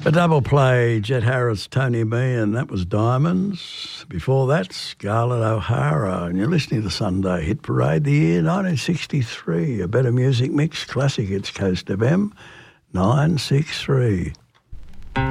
A double play, Jet Harris, Tony Me, and that was Diamonds. Before that, Scarlett O'Hara, and you're listening to Sunday Hit Parade, the year 1963. A better music mix, classic hits, Coast FM 963.